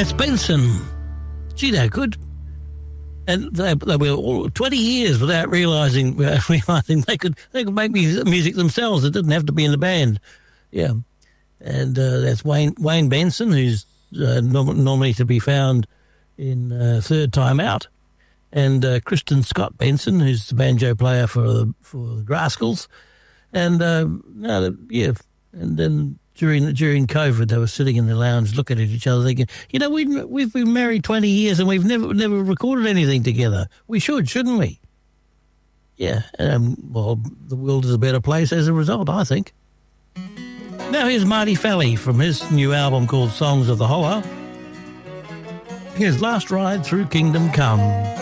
That's Benson. Gee, they're good. And they were all 20 years without realising they could make music themselves. It didn't have to be in the band. Yeah. And that's Wayne Benson, who's normally to be found in Third Time Out, and Kristen Scott Benson, who's the banjo player for the Rascals. And and then during COVID, they were sitting in the lounge looking at each other thinking, we've been married 20 years and we've never recorded anything together. We shouldn't we? Yeah, well, the world is a better place as a result, I think. Now here's Marty Fally from his new album called Songs of the Hoa. Here's Last Ride Through Kingdom Come.